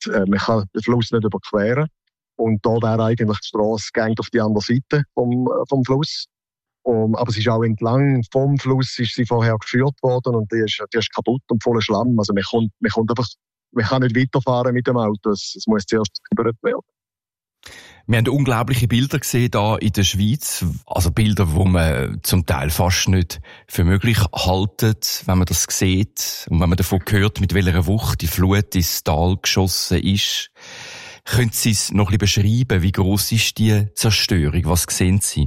man kann den Fluss nicht überqueren. Und da wäre eigentlich die Strasse gegangen auf die andere Seite vom Fluss. Aber sie ist auch entlang vom Fluss ist sie vorher geführt worden und die ist kaputt und voller Schlamm. Also man kann nicht weiterfahren mit dem Auto. Es muss zuerst gebührt werden. Wir haben unglaubliche Bilder gesehen hier in der Schweiz. Also Bilder, die man zum Teil fast nicht für möglich haltet, wenn man das sieht und wenn man davon hört, mit welcher Wucht die Flut ins Tal geschossen ist. Können Sie es noch ein bisschen beschreiben? Wie gross ist die Zerstörung? Was sehen Sie?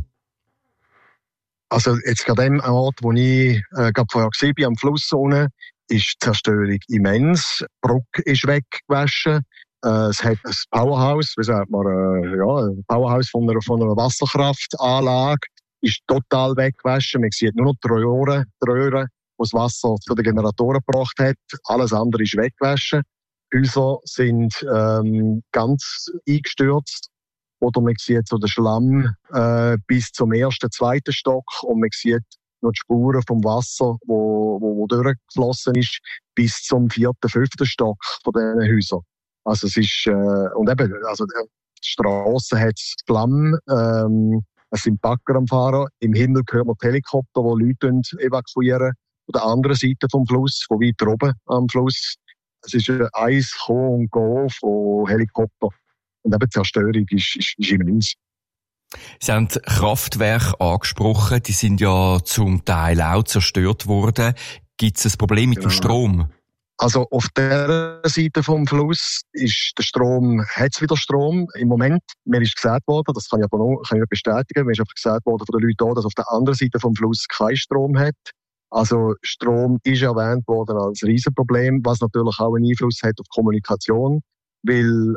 Also jetzt gerade an dem Ort, wo ich gerade vorher gesehen bin, am Fluss unten, ist die Zerstörung immens. Die Brücke ist weggewaschen. Es hat ein Powerhouse, wie sagt man, ein Powerhouse von einer Wasserkraftanlage ist total weggewaschen. Man sieht nur noch die Röhren, die das Wasser zu den Generatoren gebracht hat. Alles andere ist weggewaschen. Häuser sind ganz eingestürzt. Oder man sieht so den Schlamm bis zum ersten, zweiten Stock und man sieht noch die Spuren vom Wasser, wo durchgeflossen ist, bis zum vierten, fünften Stock von diesen Häusern. Also es ist die Strasse hat Schlamm, es sind Bagger am Fahren. Im Himmel hören wir die Helikopter, die Leute evakuieren. Von der anderen Seite vom Fluss, von weiter oben am Fluss. Es ist ein Kommen und Gehen von Helikoptern. Und eben die Zerstörung ist immens. Sie haben Kraftwerke angesprochen, die sind ja zum Teil auch zerstört worden. Gibt es ein Problem mit dem Strom? Also auf der Seite vom Fluss hat es wieder Strom im Moment. Mir ist gesagt worden, das kann ich bestätigen, mir ist einfach gesagt worden von den Leuten hier, dass auf der anderen Seite vom Fluss kein Strom hat. Also Strom ist erwähnt worden als Riesenproblem, was natürlich auch einen Einfluss hat auf Kommunikation, weil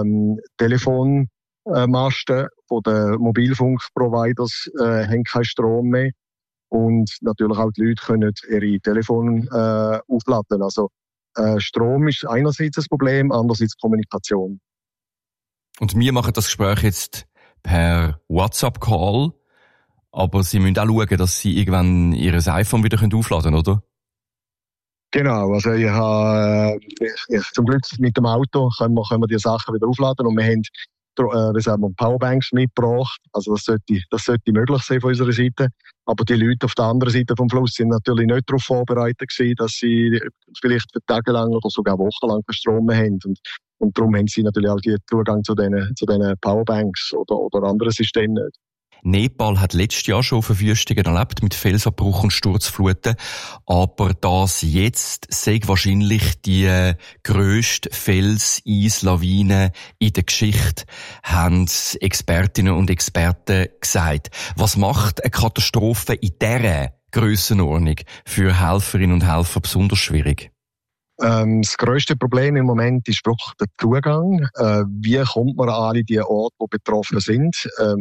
Telefonmasten von den Mobilfunkproviders haben keinen Strom mehr und natürlich auch die Leute können ihre Telefone aufladen. Also Strom ist einerseits ein Problem, andererseits Kommunikation. Und wir machen das Gespräch jetzt per WhatsApp-Call, aber Sie müssen auch schauen, dass Sie irgendwann Ihr iPhone wieder aufladen können, oder? Genau, also ich habe zum Glück mit dem Auto können wir die Sachen wieder aufladen und wir haben Powerbanks mitgebracht. Also das sollte möglich sein von unserer Seite. Aber die Leute auf der anderen Seite vom Fluss sind natürlich nicht darauf vorbereitet gewesen, dass sie vielleicht für tagelang oder sogar wochenlang keinen Strom mehr haben. Und darum haben sie natürlich auch den Zugang zu diesen Powerbanks oder anderen Systemen nicht. Nepal hat letztes Jahr schon Verwüstungen erlebt mit Felsabbruch und Sturzfluten, aber das jetzt sei wahrscheinlich die grösste Felseis-Lawine in der Geschichte, haben Expertinnen und Experten gesagt. Was macht eine Katastrophe in dieser Grössenordnung für Helferinnen und Helfer besonders schwierig? Das grösste Problem im Moment ist wirklich der Zugang. Wie kommt man an alle die Orte, die betroffen sind?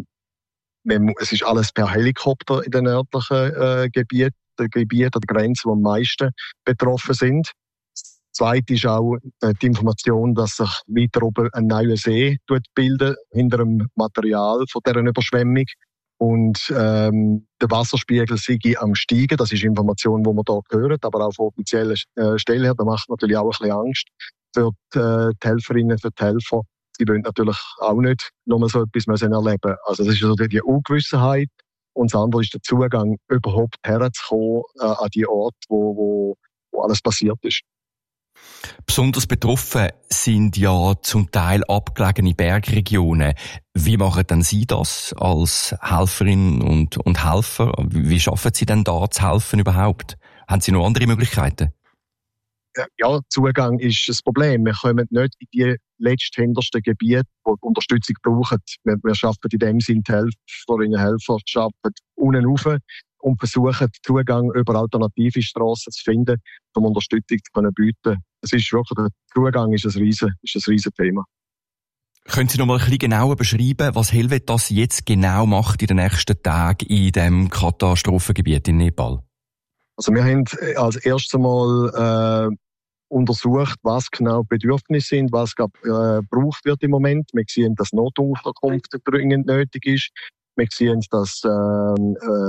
Es ist alles per Helikopter in den nördlichen Gebieten an der Grenze, die am meisten betroffen sind. Das Zweite ist auch die Information, dass sich weiter oben ein neuer See bildet hinter dem Material von dieser Überschwemmung. Und der Wasserspiegel sei am Steigen. Das ist Information, die man hier hören, aber auch von offiziellen Stellen her. Das macht natürlich auch ein bisschen Angst für die Helferinnen, für die Helfer. Sie wollen natürlich auch nicht nur so etwas erleben. Also das ist also die Ungewissenheit. Und das andere ist der Zugang, überhaupt herzukommen an die Orte, wo alles passiert ist. Besonders betroffen sind ja zum Teil abgelegene Bergregionen. Wie machen denn Sie das als Helferin und Helfer? Wie schaffen Sie denn da zu helfen überhaupt? Haben Sie noch andere Möglichkeiten? Ja, Zugang ist das Problem. Wir kommen nicht in die letzthintersten Gebiete, die Unterstützung brauchen. Wir schaffen in dem Sinne die Helferinnen und Helfer unten rauf und versuchen, Zugang über alternative Strassen zu finden, um Unterstützung zu bieten. Es ist wirklich, der Zugang ist ein riesen Thema. Können Sie noch mal ein bisschen genauer beschreiben, was Helvetas jetzt genau macht in den nächsten Tagen in dem Katastrophengebiet in Nepal? Also wir haben als erstes Mal untersucht, was genau die Bedürfnisse sind, was gebraucht wird im Moment. Wir sehen, dass Notunterkunft dringend nötig ist. Wir sehen, dass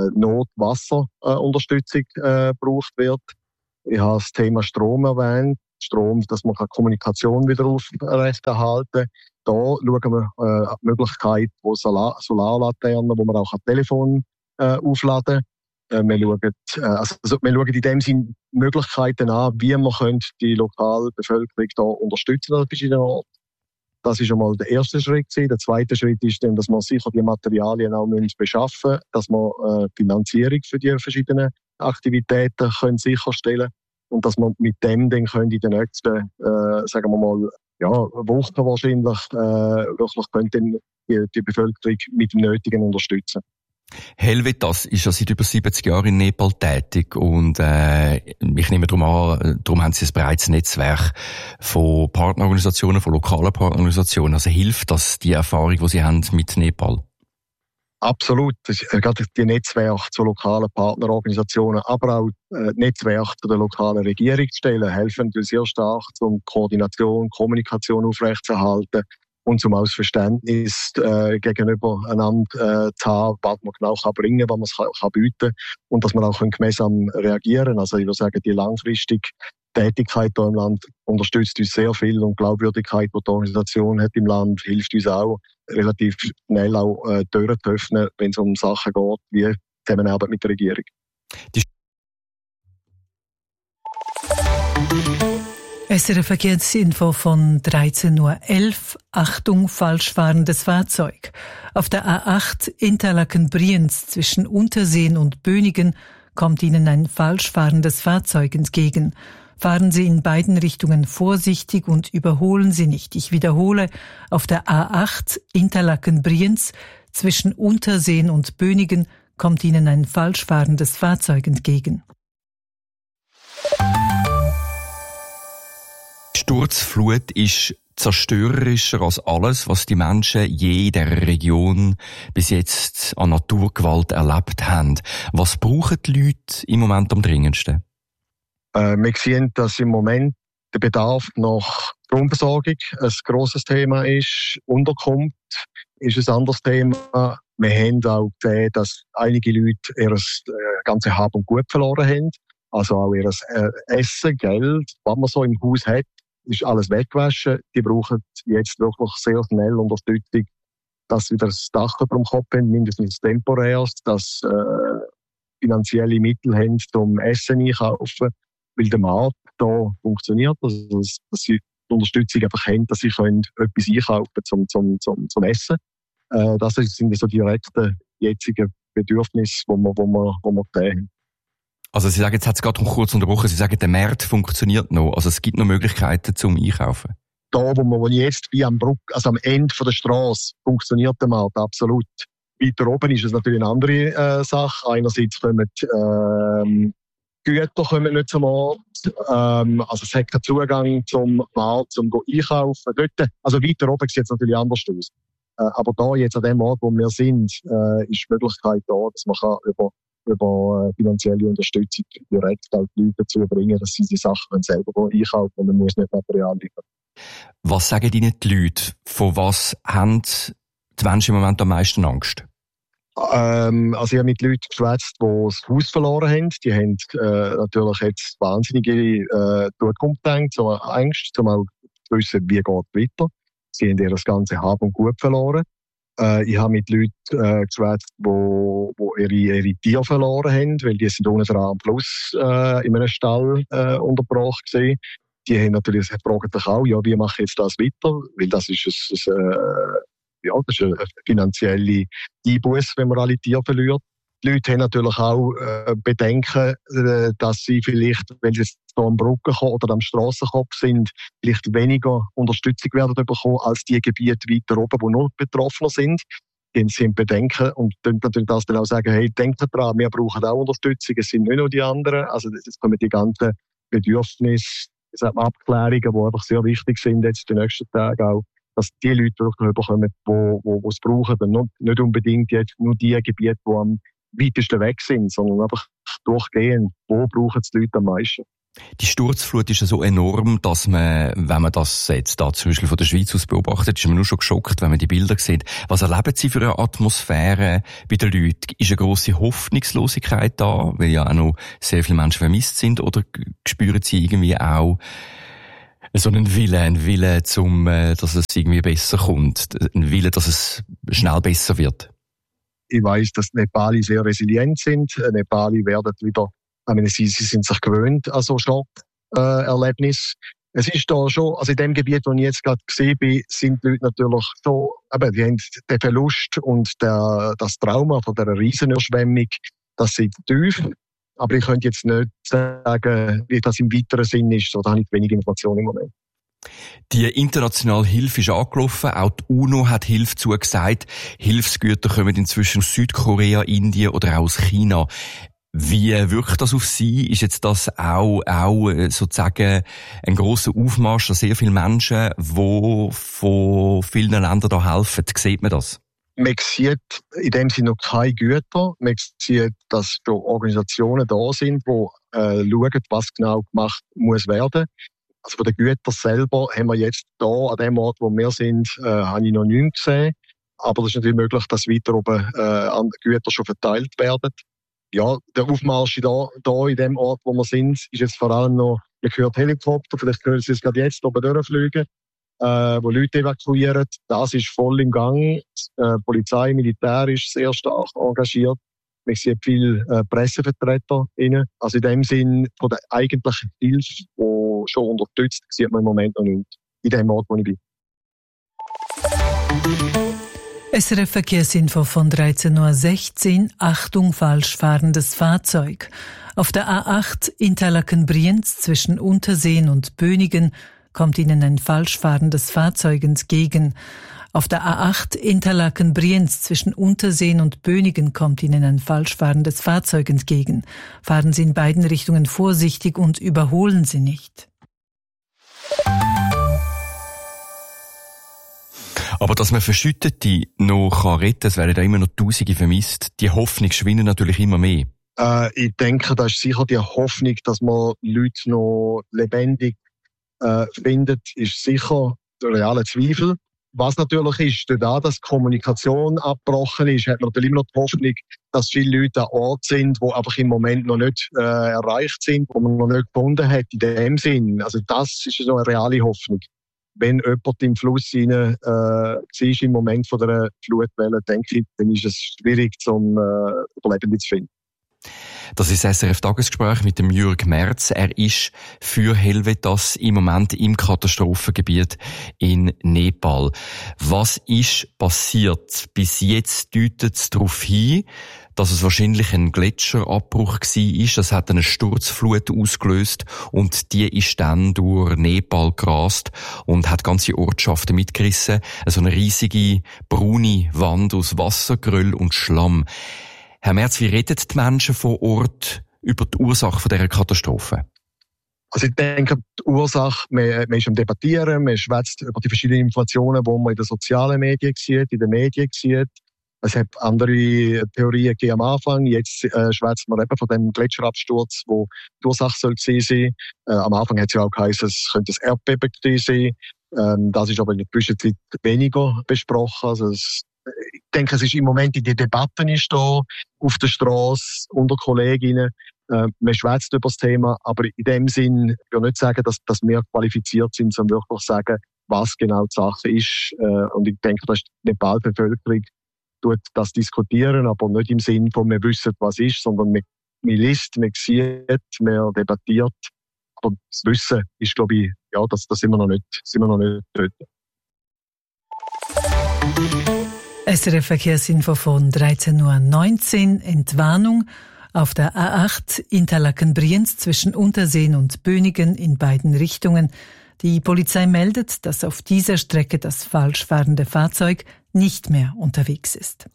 Notwasserunterstützung gebraucht wird. Ich habe das Thema Strom erwähnt. Strom, dass man Kommunikation wieder aufrechterhalten kann. Da schauen wir die Möglichkeit, wo Solarlaternen, wo man auch ein Telefon aufladen kann. Wir schauen in dem Sinne Möglichkeiten an, wie man die lokale Bevölkerung da unterstützen an verschiedenen Orten. Das ist schon mal der erste Schritt. Der zweite Schritt ist dann, dass man sicher die Materialien auch beschaffen müssen, dass man Finanzierung für die verschiedenen Aktivitäten sicherstellen können und dass man mit dem dann in den nächsten, sagen wir mal, Wochen wahrscheinlich wirklich die Bevölkerung mit dem Nötigen unterstützen. Helvetas ist ja seit über 70 Jahren in Nepal tätig und ich nehme darum haben sie ein breites Netzwerk von Partnerorganisationen, von lokalen Partnerorganisationen. Also hilft das die Erfahrung, die sie haben mit Nepal? Absolut. Gerade die Netzwerke zu lokalen Partnerorganisationen, aber auch Netzwerke zu den lokalen Regierungsstellen helfen natürlich sehr stark, um Koordination, Kommunikation aufrechtzuerhalten und zum Verständnis gegenüber einander zu haben, was man genau bringen kann, was man bieten kann und dass man auch gemeinsam reagieren kann. Also ich würde sagen, die langfristige Tätigkeit hier im Land unterstützt uns sehr viel und die Glaubwürdigkeit, die die Organisation hat im Land, hilft uns auch, relativ schnell auch Türen zu öffnen, wenn es um Sachen geht, wie Zusammenarbeit mit der Regierung. SRF Verkehrsinfo von 13:11 Uhr. Achtung, falsch fahrendes Fahrzeug. Auf der A8 Interlaken-Brienz zwischen Unterseen und Bönigen kommt Ihnen ein falsch fahrendes Fahrzeug entgegen. Fahren Sie in beiden Richtungen vorsichtig und überholen Sie nicht. Ich wiederhole, auf der A8 Interlaken-Brienz zwischen Unterseen und Bönigen kommt Ihnen ein falsch fahrendes Fahrzeug entgegen. Die Sturzflut ist zerstörerischer als alles, was die Menschen je in dieser Region bis jetzt an Naturgewalt erlebt haben. Was brauchen die Leute im Moment am dringendsten? Wir sehen, dass im Moment der Bedarf nach Stromversorgung ein grosses Thema ist. Unterkunft ist ein anderes Thema. Wir haben auch gesehen, dass einige Leute ihr ganze Hab und Gut verloren haben. Also auch ihr Essen, Geld, was man so im Haus hat, ist alles weggewaschen. Die brauchen jetzt wirklich sehr schnell Unterstützung, dass sie wieder das Dach über dem Kopf haben, mindestens temporär, dass finanzielle Mittel haben zum Essen einkaufen, weil der Markt da funktioniert, also dass sie die Unterstützung einfach haben, dass sie etwas einkaufen zum Essen. Das sind so direkte jetzigen Bedürfnisse, die wir sehen. Also Sie sagen, jetzt hat es gerade kurz unterbrochen, Sie sagen, der Markt funktioniert noch, also es gibt noch Möglichkeiten zum Einkaufen. Da, wo jetzt wie am Ende der Straße funktioniert der Markt absolut. Weiter oben ist es natürlich eine andere Sache. Einerseits kommen Güter nicht zum Markt, also es hat keinen Zugang zum Markt, zum einkaufen. Dort, also weiter oben sieht es natürlich anders aus. Aber da jetzt an dem Ort, wo wir sind, ist die Möglichkeit da, dass man über finanzielle Unterstützung direkt auch die Leute dazu bringen, dass sie die Sachen selber einkaufen und man muss nicht Material liefern. Was sagen Ihnen die Leute? Von was haben die Menschen im Moment am meisten Angst? Also ich habe mit Leuten geschwätzt, die das Haus verloren haben. Die haben natürlich jetzt wahnsinnige Zukunftsängste, so Angst, um auch zu wissen, wie geht es weiter. Sie haben ihr das ganze Hab und Gut verloren. Ich habe mit Leuten geschwätzt, die ihre Tiere verloren haben, weil die sind unten dran am Fluss in einem Stall untergebracht gewesen. Die haben natürlich fragen sich auch, ja, wie mache ich jetzt das weiter? Weil das ist das ist eine finanzielle Einbuße, wenn man alle Tiere verliert. Die Leute haben natürlich auch Bedenken, dass sie vielleicht, wenn sie jetzt hier am Brückenkopf oder am Strassenkopf sind, vielleicht weniger Unterstützung werden bekommen als die Gebiete weiter oben, die noch betroffener sind. Die sind Bedenken und können natürlich das dann auch sagen, hey, denkt dran, wir brauchen auch Unterstützung, es sind nicht nur die anderen. Also jetzt kommen die ganzen Bedürfnisse, Abklärungen, die einfach sehr wichtig sind jetzt die nächsten Tage auch, dass die Leute wirklich bekommen, die es brauchen. Und nicht unbedingt jetzt nur die Gebiete, die am weitesten weg sind, sondern einfach durchgehen, wo brauchen es die Leute am meisten. Die Sturzflut ist ja so enorm, dass man, wenn man das jetzt da zum Beispiel von der Schweiz aus beobachtet, ist man nur schon geschockt, wenn man die Bilder sieht. Was erleben Sie für eine Atmosphäre bei den Leuten? Ist eine grosse Hoffnungslosigkeit da, weil ja auch noch sehr viele Menschen vermisst sind, oder spüren Sie irgendwie auch So ein Wille, dass es irgendwie besser kommt. Ein Wille, dass es schnell besser wird. Ich weiss, dass die Nepali sehr resilient sind. Nepali werden wieder, sie sind sich gewöhnt an so Schockerlebnis. Es ist da schon, also in dem Gebiet, wo ich jetzt gerade gesehen bin, sind die Leute natürlich so, die haben den Verlust und das Trauma von dieser Riesenüberschwemmung, das sind tief. Aber ich könnte jetzt nicht sagen, wie das im weiteren Sinn ist. So, da habe ich wenig Informationen im Moment. Die internationale Hilfe ist angelaufen. Auch die UNO hat Hilfe zugesagt. Hilfsgüter kommen inzwischen aus Südkorea, Indien oder auch aus China. Wie wirkt das auf Sie? Ist jetzt das auch sozusagen ein grosser Aufmarsch an sehr viele Menschen, die von vielen Ländern da helfen? Sieht man das? Man sieht in dem Sinne noch keine Güter. Man sieht, dass schon Organisationen da sind, die schauen, was genau gemacht muss werden. Also von den Gütern selber haben wir jetzt da an dem Ort, wo wir sind, habe ich noch nichts gesehen. Aber es ist natürlich möglich, dass weiter oben an Güter schon verteilt werden. Ja, der Aufmarsch da in dem Ort, wo wir sind, ist jetzt vor allem noch, man hört Helikopter, vielleicht können Sie es gerade jetzt oben durchfliegen, wo Leute evakuieren. Das ist voll im Gang. Polizei, Militär ist sehr stark engagiert. Man sieht viele Pressevertreter rein. Also in dem Sinn, von der eigentlichen Hilfe, die schon unterstützt, sieht man im Moment noch nicht. In dem Ort, wo ich bin. SRF Verkehrsinfo von 13.16 Uhr. Achtung, falsch fahrendes Fahrzeug. Auf der A8 Interlaken-Brienz zwischen Unterseen und Bönigen kommt Ihnen ein falsch fahrendes Fahrzeug entgegen. Auf der A8 Interlaken-Brienz zwischen Unterseen und Bönigen kommt Ihnen ein falsch fahrendes Fahrzeug entgegen. Fahren Sie in beiden Richtungen vorsichtig und überholen Sie nicht. Aber dass man Verschüttete noch retten kann, es werden da immer noch Tausende vermisst. Die Hoffnung schwindet natürlich immer mehr. Ich denke, das ist sicher die Hoffnung, dass man Leute noch lebendig findet, ist sicher der reale Zweifel. Was natürlich ist, dadurch, dass die Kommunikation abgebrochen ist, hat man natürlich immer noch die Hoffnung, dass viele Leute an Ort sind, die einfach im Moment noch nicht erreicht sind, die man noch nicht gefunden hat in dem Sinn. Also das ist so eine reale Hoffnung. Wenn jemand im Fluss rein ist im Moment von der Flutwelle, denke ich, dann ist es schwierig, Überlebende zu finden. Das ist das SRF-Tagesgespräch mit dem Jürg Merz. Er ist für Helvetas im Moment im Katastrophengebiet in Nepal. Was ist passiert? Bis jetzt deutet es darauf hin, dass es wahrscheinlich ein Gletscherabbruch war. Das hat eine Sturzflut ausgelöst und die ist dann durch Nepal gerast und hat ganze Ortschaften mitgerissen. So eine riesige braune Wand aus Wasser, Geröll und Schlamm. Herr Merz, wie reden die Menschen vor Ort über die Ursache dieser Katastrophe? Also ich denke, die Ursache, man ist am Debattieren, man schwätzt über die verschiedenen Informationen, die man in den sozialen Medien sieht, in den Medien sieht. Es hat andere Theorien gegeben am Anfang. Jetzt schwätzt man eben von dem Gletscherabsturz, wo die Ursache soll gewesen sein. Am Anfang hat es ja auch geheißen, es könnte ein Erdbeben gewesen sein. Das ist aber in der Zwischenzeit weniger besprochen. Also ich denke, es ist im Moment in die Debatten ist da auf der Straße unter Kolleginnen. Man schwätzt über das Thema, aber in dem Sinn, ich will nicht sagen, dass wir qualifiziert sind, sondern wirklich sagen, was genau die Sache ist. Und ich denke, dass die Nepal-Bevölkerung tut das diskutieren, aber nicht im Sinn von, wir wissen, was ist, sondern man liest, man sieht, man debattiert. Aber das Wissen ist, glaube ich, ja, das sind wir noch nicht dort. SRF Verkehrsinfo von 13.19 Uhr. Entwarnung auf der A8 Interlaken-Brienz zwischen Unterseen und Bönigen in beiden Richtungen. Die Polizei meldet, dass auf dieser Strecke das falsch fahrende Fahrzeug nicht mehr unterwegs ist.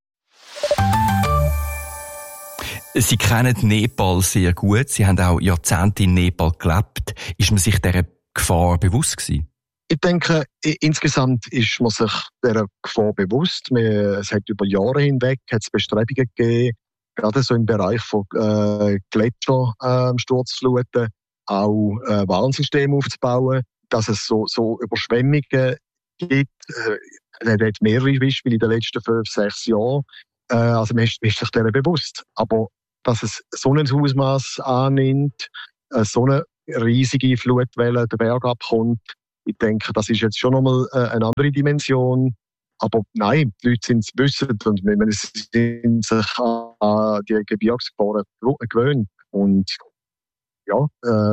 Sie kennen Nepal sehr gut. Sie haben auch Jahrzehnte in Nepal gelebt. Ist man sich dieser Gefahr bewusst gewesen? Ich denke, insgesamt ist man sich dieser Gefahr bewusst. Es hat über Jahre hinweg Bestrebungen gegeben, gerade so im Bereich von Gletschersturzfluten, auch Warnsysteme aufzubauen, dass es so Überschwemmungen gibt. Es hat mehrere Beispiele in den letzten 5-6 Jahren. Also man ist sich derer bewusst. Aber dass es so ein Ausmaß annimmt, so eine riesige Flutwelle den Berg abkommt. Ich denke, das ist jetzt schon nochmal eine andere Dimension. Aber nein, die Leute wissen und sind sich an die Gebirgsgefahren gewöhnt. Und ja,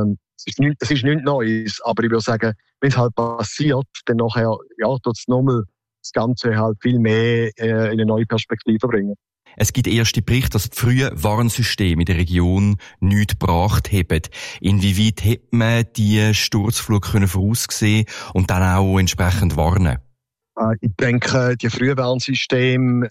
es ist nichts Neues. Aber ich würde sagen, wenn es halt passiert, dann nachher, ja, tut es nochmal das Ganze halt viel mehr in eine neue Perspektive bringen. Es gibt erste Berichte, dass die frühen Warnsysteme in der Region nichts gebracht haben. Inwieweit hätte man die Sturzflut voraussehen und dann auch entsprechend warnen? Ich denke, die frühen Warnsysteme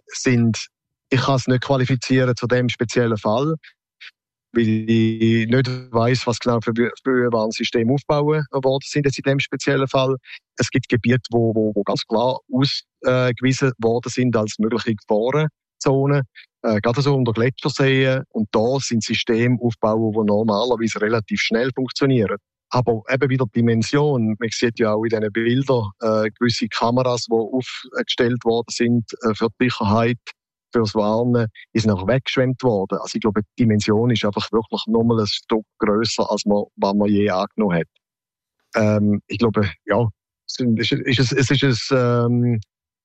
ich kann es nicht qualifizieren zu dem speziellen Fall, weil ich nicht weiss, was genau für frühe Warnsysteme aufgebaut worden sind jetzt in dem speziellen Fall. Es gibt Gebiete, wo ganz klar ausgewiesen worden sind als mögliche Gefahrenzonen, gerade so unter Gletscherseen. Und da sind Systeme aufgebaut, die normalerweise relativ schnell funktionieren. Aber eben wieder die Dimension. Man sieht ja auch in diesen Bildern gewisse Kameras, die aufgestellt worden sind für die Sicherheit, fürs Warnen, ist noch weggeschwemmt worden. Also ich glaube, die Dimension ist einfach wirklich nochmal ein Stück grösser, als was man je angenommen hat. Ich glaube, ja, es ist ein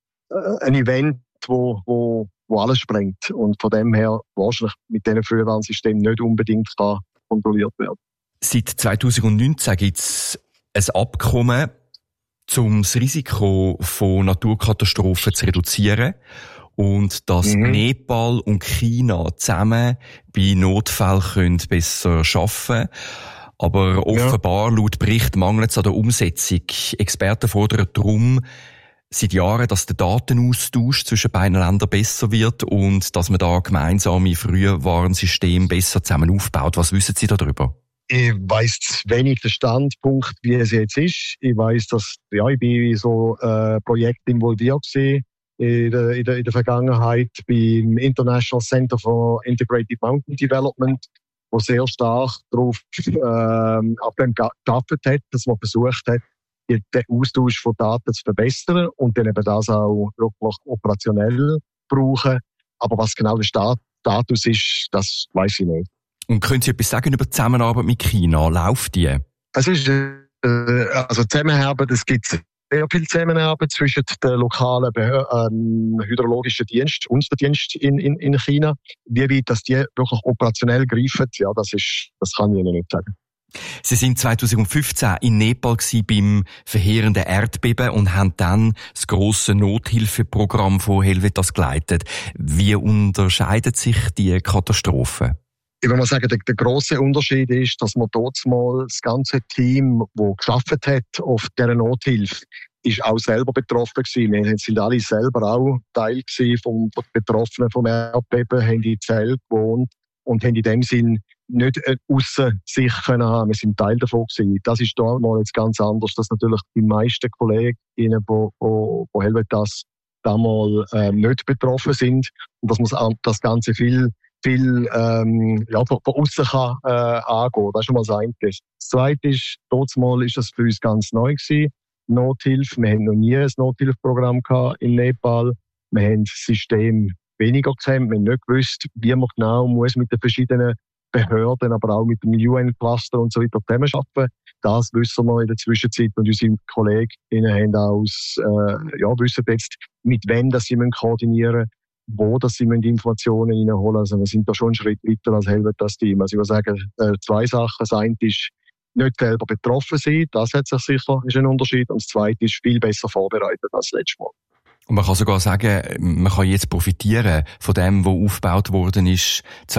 Event, wo alles sprengt und von dem her wahrscheinlich mit diesen Frühwarnsystemen nicht unbedingt kann kontrolliert werden. Seit 2019 gibt es ein Abkommen, um das Risiko von Naturkatastrophen zu reduzieren und dass Nepal und China zusammen bei Notfällen besser arbeiten können. Aber offenbar, laut Bericht, mangelt es an der Umsetzung. Experten fordern darum seit Jahren, dass der Datenaustausch zwischen beiden Ländern besser wird und dass man da gemeinsame Frühwarnsysteme besser zusammen aufbaut. Was wissen Sie darüber? Ich weiss zu wenig den Standpunkt, wie es jetzt ist. Ich weiss, dass ich bin in so Projekten involviert war in der Vergangenheit beim International Center for Integrated Mountain Development, wo sehr stark darauf auf dem gearbeitet hat, dass man versucht hat, den Austausch von Daten zu verbessern und dann eben das auch wirklich operationell brauchen. Aber was genau der Status ist, das weiss ich nicht. Und können Sie etwas sagen über die Zusammenarbeit mit China? Läuft die? Es ist, Zusammenarbeit, es gibt sehr viel Zusammenarbeit zwischen den lokalen hydrologischen Dienst und dem Dienst in China. Wie weit, dass die wirklich operationell greifen, ja, das kann ich Ihnen nicht sagen. Sie sind 2015 in Nepal beim verheerenden Erdbeben und haben dann das grosse Nothilfeprogramm von Helvetas geleitet. Wie unterscheidet sich die Katastrophe? Ich würde mal sagen, der grosse Unterschied ist, dass man dort mal das ganze Team, das gearbeitet hat auf dieser Nothilfe, ist auch selber betroffen gewesen. Wir sind alle selber auch Teil von Betroffenen vom Erdbeben, haben in Zelt gewohnt und haben in dem Sinn nicht aussen sich können haben. Wir sind Teil davon gewesen. Das ist da mal jetzt ganz anders, dass natürlich die meisten Kolleginnen von Helvetas damals nicht betroffen sind und dass man das Ganze viel von aussen kann angehen. Das ist schon mal das eine. Das Zweite ist, trotzdem ist das für uns ganz neu gewesen. Nothilfe. Wir haben noch nie ein Nothilfeprogramm gehabt in Nepal. Wir haben das System weniger gekannt. Wir haben nicht gewusst, wie man genau muss mit den verschiedenen Behörden, aber auch mit dem UN-Cluster und so weiter zusammenarbeiten. Das wissen wir in der Zwischenzeit und unsere Kolleginnen haben auch wissen jetzt, mit wem das sie koordinieren müssen, wo dass sie Informationen reinholen. Also wir sind da schon einen Schritt weiter als Helvetas-Team. Also ich würde sagen, zwei Sachen. Das eine ist, nicht selber betroffen sein, das hat sich sicher, ist ein Unterschied. Und das zweite ist, viel besser vorbereitet als letztes Mal. Und man kann sogar sagen, man kann jetzt profitieren von dem, was aufgebaut worden ist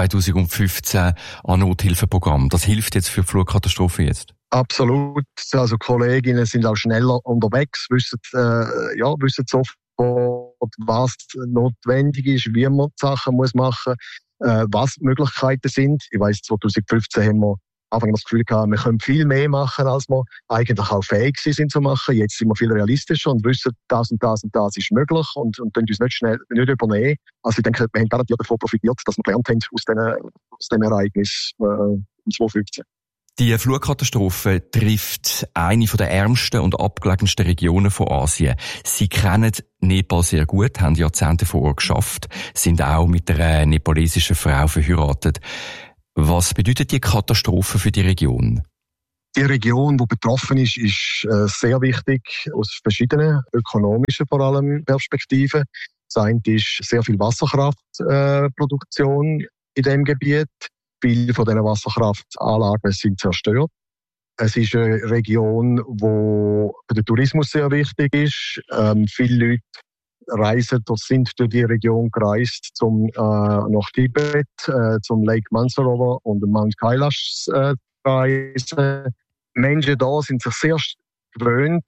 2015 an Nothilfeprogramm. Das hilft jetzt für die Flutkatastrophe jetzt? Absolut. Also Kolleginnen sind auch schneller unterwegs, wissen sofort, was notwendig ist, wie man die Sachen machen muss, was Möglichkeiten sind. Ich weiss, 2015 haben wir Anfang das Gefühl gehabt, wir können viel mehr machen, als wir eigentlich auch fähig sind zu machen. Jetzt sind wir viel realistischer und wissen, das und das und das ist möglich und können uns nicht übernehmen. Also ich denke, wir haben garantiert davon profitiert, dass wir gelernt haben aus dem Ereignis 2015. Die Flutkatastrophe trifft eine der ärmsten und abgelegensten Regionen von Asien. Sie kennen Nepal sehr gut, haben Jahrzehnte vor Ort geschafft, sind auch mit einer nepalesischen Frau verheiratet. Was bedeutet die Katastrophe für die Region? Die Region, die betroffen ist, ist sehr wichtig aus verschiedenen ökonomischen vor allem Perspektiven. Das eine ist sehr viel Wasserkraftproduktion in diesem Gebiet. Viele von diesen Wasserkraftanlagen sind zerstört. Es ist eine Region, die für den Tourismus sehr wichtig ist. Viele Leute sind durch die Region gereist, nach Tibet, zum Lake Mansarovar und Mount Kailash zu reisen. Menschen da sind sich sehr gewöhnt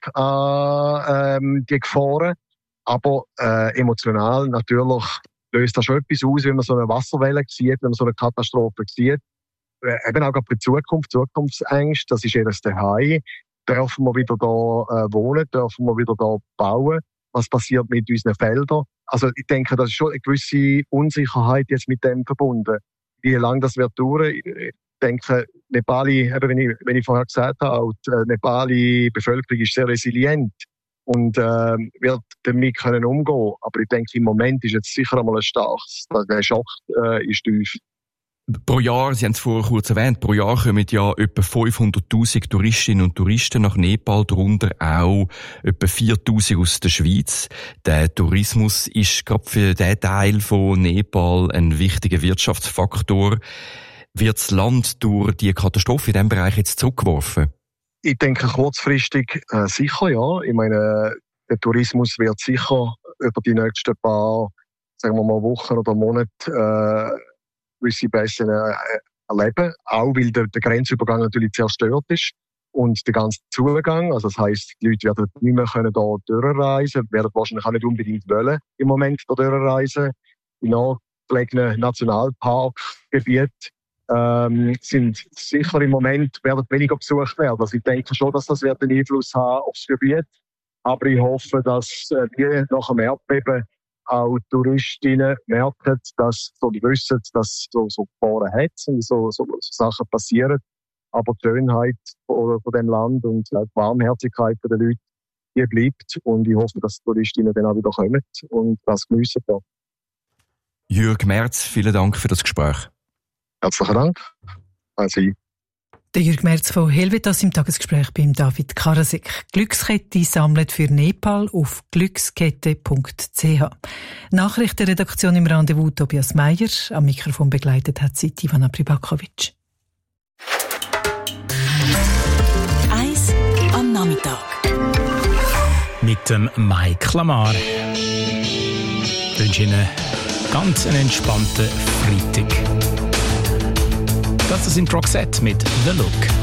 an die Gefahren, aber emotional natürlich löst das schon etwas aus, wenn man so eine Wasserwelle sieht, wenn man so eine Katastrophe sieht. Eben auch für die Zukunft, Zukunftsängste, das ist jedes Zuhause. Dürfen wir wieder da wohnen, dürfen wir wieder da bauen? Was passiert mit unseren Feldern? Also ich denke, das ist schon eine gewisse Unsicherheit jetzt mit dem verbunden. Wie lange das wird dauern? Ich denke, Nepali, wenn ich vorher gesagt habe, auch die Nepali Bevölkerung ist sehr resilient und wird damit können umgehen. Aber ich denke, im Moment ist jetzt sicher einmal ein starkes, der Schock ist tief. Pro Jahr, Sie haben es vorher kurz erwähnt, pro Jahr kommen ja etwa 500'000 Touristinnen und Touristen nach Nepal, darunter auch etwa 4'000 aus der Schweiz. Der Tourismus ist gerade für diesen Teil von Nepal ein wichtiger Wirtschaftsfaktor. Wird das Land durch die Katastrophe in diesem Bereich jetzt zurückgeworfen? Ich denke kurzfristig sicher, ja. Ich meine, der Tourismus wird sicher über die nächsten paar, sagen wir mal, Wochen oder Monate gewisse Preise erleben, auch weil der Grenzübergang natürlich zerstört ist und der ganze Zugang, also das heisst, die Leute werden nicht mehr da durchreisen, werden wahrscheinlich auch nicht unbedingt wollen im Moment da durchreisen. In nahegelegenen Nationalparkgebieten sind sicher im Moment werden weniger besucht werden. Also ich denke schon, dass das wird einen Einfluss haben aufs Gebiet, aber ich hoffe, dass wir nach dem Erdbeben auch Touristinnen merken, dass die wissen, dass so Gefahren hat und so Sachen passieren. Aber die Schönheit von dem Land und die Warmherzigkeit der Leute, die bleibt. Und ich hoffe, dass die Touristinnen dann auch wieder kommen und das geniessen. Jürg Merz, vielen Dank für das Gespräch. Herzlichen Dank. Also, der Jürg Merz von Helvetas im Tagesgespräch beim David Karasek. Glückskette sammelt für Nepal auf glückskette.ch. Nachrichtenredaktion im Rendezvous Tobias Meyer. Am Mikrofon begleitet hat sie Ivana Pribakovic. 1 am Nachmittag. Mit dem Mike Lamar. Ich wünsche Ihnen ganz einen entspannten Freitag. Das sind Roxette mit «The Look».